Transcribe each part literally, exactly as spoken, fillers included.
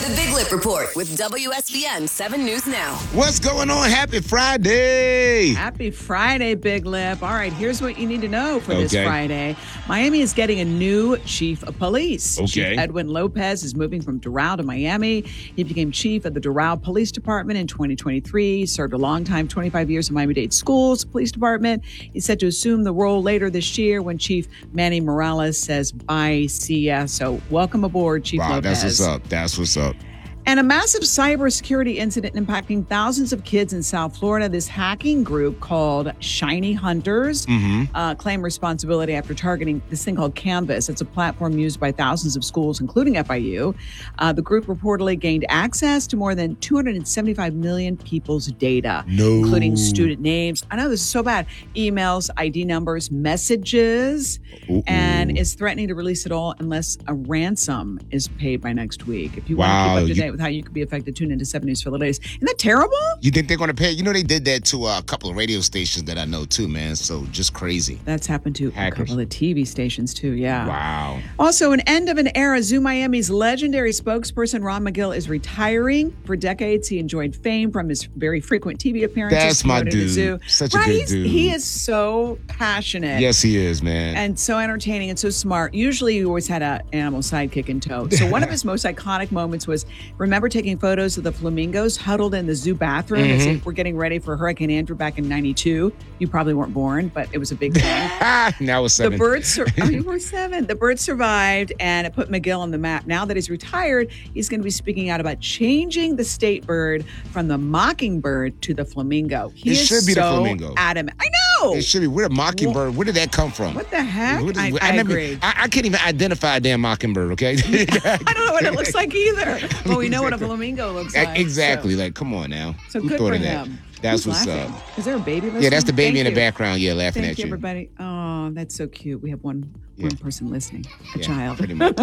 The Big Lip Report with W S B N seven News Now. What's going on? Happy Friday. Happy Friday, Big Lip. All right, here's what you need to know for okay. this Friday. Miami is getting a new chief of police. Okay. Chief Edwin Lopez is moving from Doral to Miami. He became chief of the Doral Police Department in twenty twenty-three, served a long time, twenty-five years in Miami-Dade Schools Police Department. He's set to assume the role later this year when Chief Manny Morales says bye, see ya. So welcome aboard, Chief wow, Lopez. That's what's up. That's what's up. And a massive cybersecurity incident impacting thousands of kids in South Florida. This hacking group called Shiny Hunters mm-hmm. uh, claimed responsibility after targeting this thing called Canvas. It's a platform used by thousands of schools, including F I U. Uh, the group reportedly gained access to more than two hundred seventy-five million people's data, no. including student names. I know this is so bad. Emails, I D numbers, messages, Ooh. and is threatening to release it all unless a ransom is paid by next week. If you wow. want to keep up to date with how you could be affected, tune into seven News for the latest. Isn't that terrible? You think they're going to pay? You know, they did that to uh, a couple of radio stations that I know too, man. So just crazy. That's happened to Hackers. a couple of T V stations too, yeah. Wow. Also, an end of an era. Zoo Miami's legendary spokesperson, Ron McGill, is retiring. For decades, he enjoyed fame from his very frequent T V appearances. That's my promoting the dude. zoo. Such a right? good He's, dude. He is so passionate. Yes, he is, man. And so entertaining and so smart. Usually, he always had an animal sidekick in tow. So one of his most iconic moments was, remember taking photos of the flamingos huddled in the zoo bathroom mm-hmm. as if we're getting ready for Hurricane Andrew back in ninety-two. You probably weren't born, but it was a big thing. Now it's seven. The birds, sur- oh, you were seven. The birds survived, and it put McGill on the map. Now that he's retired, he's going to be speaking out about changing the state bird from the mockingbird to the flamingo. He It is should be the so flamingo. adamant. I know. It should be. Where the mockingbird? Where did that come from? What the heck? What is- I, I, I never- agree. I, I can't even identify a damn mockingbird. Okay. I don't know what it looks like either. But we know what a flamingo looks like. Exactly. So, Like, come on now. so Who good thought for of that? him. That's Who's what's laughing? up. Is there a baby listening? Yeah, that's the baby Thank in the you. background. Yeah, laughing Thank at you, you. everybody. Oh, that's so cute. We have one Yeah. one person listening, a Yeah, child. Pretty much. All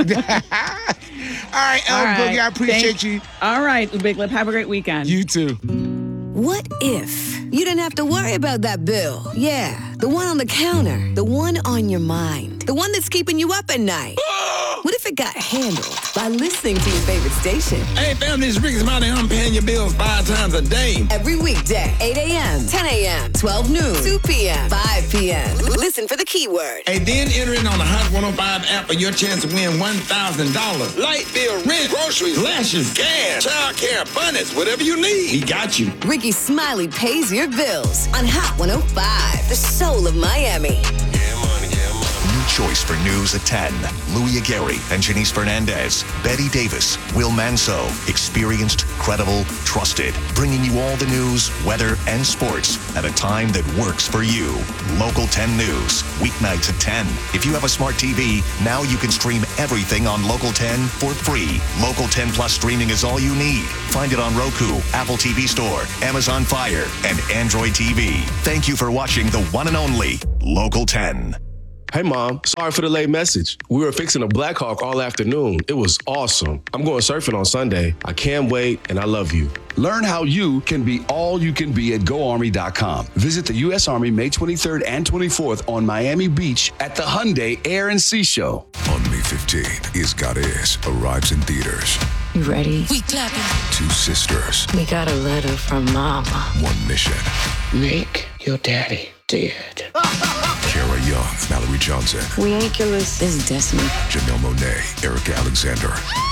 right, El All right. Boogie, I appreciate Thank- you. All right, Big Lip. Have a great weekend. You too. What if you didn't have to worry about that bill? Yeah, the one on the counter, the one on your mind, the one that's keeping you up at night. What if it got handled by listening to your favorite station? Hey, fam, this is Ricky Smiley. I'm paying your bills five times a day. Every weekday, eight a.m., ten a.m., twelve noon, two p.m., five p.m. Listen for the keyword. And then enter it on the Hot one oh five app for your chance to win one thousand dollars. Light bill, rent, groceries, lashes, gas, child care, abundance, whatever you need. He got you. Ricky Smiley pays your bills on Hot one oh five, the soul of Miami. Yeah, money, yeah, money. New choice for news at ten. Louis Aguirre and Janice Fernandez. Betty Davis, Will Manso. Experienced, credible, trusted. Bringing you all the news, weather, and sports at a time that works for you. Local ten News. Weeknights at ten. If you have a smart T V, now you can stream everything on Local ten for free. Local ten Plus streaming is all you need. Find it on Roku, Apple T V Store, Amazon Fire, and Android T V. Thank you for watching the one and only Local ten. Hey, Mom. Sorry for the late message. We were fixing a Black Hawk all afternoon. It was awesome. I'm going surfing on Sunday. I can't wait, and I love you. Learn how you can be all you can be at go army dot com. Visit the U S Army May twenty-third and twenty-fourth on Miami Beach at the Hyundai Air and Sea Show. On May fifteenth, Is God Is arrives in theaters. You ready? We clapping. Two sisters, We got a letter from Mama. one mission. Make your daddy dead. Kara Young, Mallory Johnson, We ain't killers. This is Destiny. Janelle Monáe, Erica Alexander,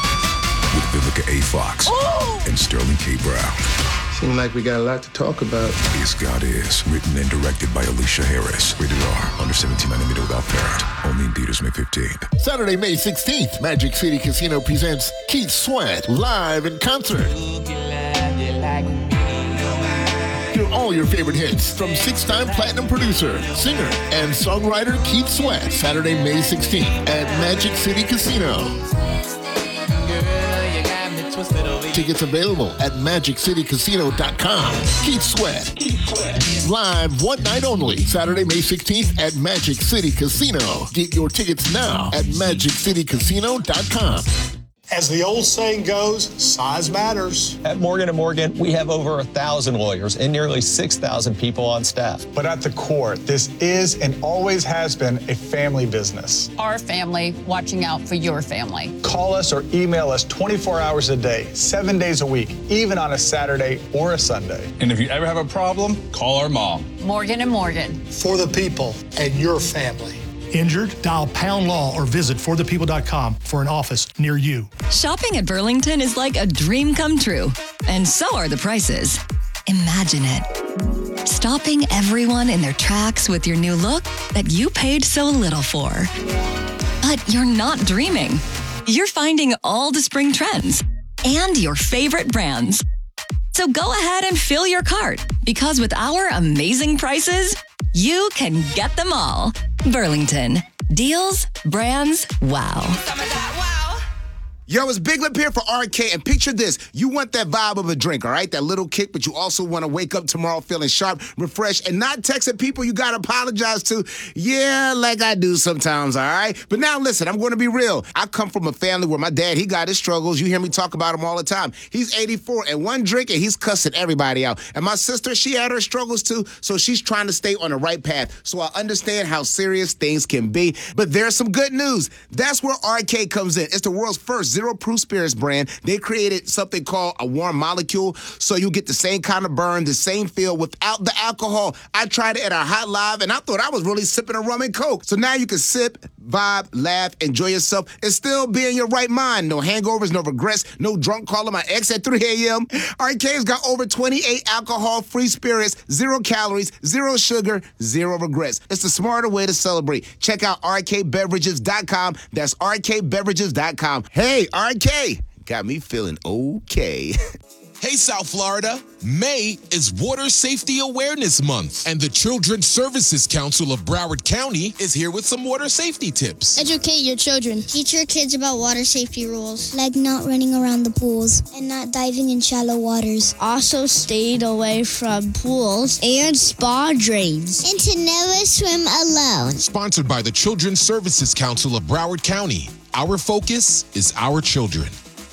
with Vivica A. Fox and Sterling K. Brown. Seems like we got a lot to talk about. Is God Is, written and directed by Alicia Harris. Rated R, under seventeen, millimeter without parent. Only in theaters May fifteenth. Saturday, May sixteenth, Magic City Casino presents Keith Sweat live in concert. Hear all your favorite hits from six-time platinum producer, singer, and songwriter Keith Sweat. Saturday, May sixteenth at Magic City Casino. Tickets available at magic city casino dot com. Keith Sweat. Live one night only. Saturday, May sixteenth at Magic City Casino. Get your tickets now at magic city casino dot com. As the old saying goes, size matters. At Morgan and Morgan, we have over a thousand lawyers and nearly six thousand people on staff. But at the core, this is and always has been a family business. Our family watching out for your family. Call us or email us twenty-four hours a day, seven days a week, even on a Saturday or a Sunday. And if you ever have a problem, call our mom. Morgan and Morgan. For the people and your family. Injured? Dial Pound Law or visit for the people dot com for an office near you. Shopping at Burlington is like a dream come true. And so are the prices. Imagine it. Stopping everyone in their tracks with your new look that you paid so little for. But you're not dreaming. You're finding all the spring trends and your favorite brands. So go ahead and fill your cart, because with our amazing prices, you can get them all. Burlington. Deals, brands, wow. Yo, it's Big Lip here for R K, and picture this. You want that vibe of a drink, all right? That little kick, but you also want to wake up tomorrow feeling sharp, refreshed, and not texting people you got to apologize to. Yeah, like I do sometimes, all right? But now listen, I'm going to be real. I come from a family where my dad, he got his struggles. You hear me talk about him all the time. He's eighty-four, and one drink, and he's cussing everybody out. And my sister, she had her struggles too, so she's trying to stay on the right path. So I understand how serious things can be. But there's some good news. That's where R K comes in. It's the world's first zero-proof spirits brand. They created something called a warm molecule, so you get the same kind of burn, the same feel without the alcohol. I tried it at our Hot Live, and I thought I was really sipping a rum and coke. So now you can sip, vibe, laugh, enjoy yourself, and still be in your right mind. No hangovers, no regrets, no drunk calling my ex at three a.m. R K's got over twenty-eight alcohol-free spirits, zero calories, zero sugar, zero regrets. It's the smarter way to celebrate. Check out R K beverages dot com. That's R K beverages dot com. Hey, R K, got me feeling okay. Hey, South Florida. May is Water Safety Awareness Month, and the Children's Services Council of Broward County is here with some water safety tips. Educate your children. Teach your kids about water safety rules, like not running around the pools and not diving in shallow waters. Also stayed away from pools and spa drains. And to never swim alone. Sponsored by the Children's Services Council of Broward County. Our focus is our children.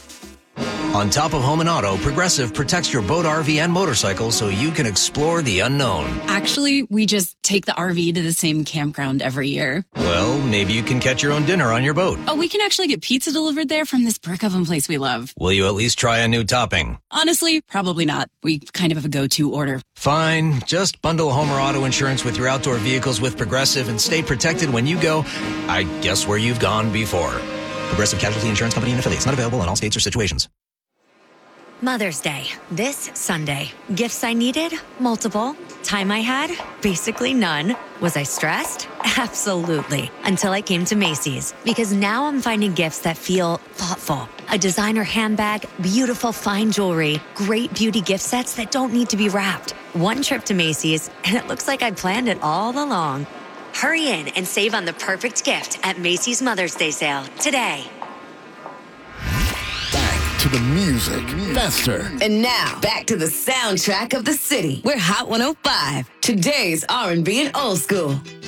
On top of home and auto, Progressive protects your boat, R V, and motorcycle so you can explore the unknown. Actually, we just take the R V to the same campground every year. Well, maybe you can catch your own dinner on your boat. Oh, we can actually get pizza delivered there from this brick oven place we love. Will you at least try a new topping? Honestly, probably not. We kind of have a go-to order. Fine. Just bundle home or auto insurance with your outdoor vehicles with Progressive and stay protected when you go, I guess, where you've gone before. Progressive Casualty Insurance Company and affiliates. Not available in all states or situations. Mother's Day, this Sunday. Gifts I needed? Multiple. Time I had? Basically none. Was I stressed? Absolutely. Until I came to Macy's. Because now I'm finding gifts that feel thoughtful. A designer handbag, beautiful fine jewelry, great beauty gift sets that don't need to be wrapped. One trip to Macy's, and it looks like I planned it all along. Hurry in and save on the perfect gift at Macy's Mother's Day sale today. To the music, faster. And now, back to the soundtrack of the city. We're Hot one oh five, today's R and B and old school.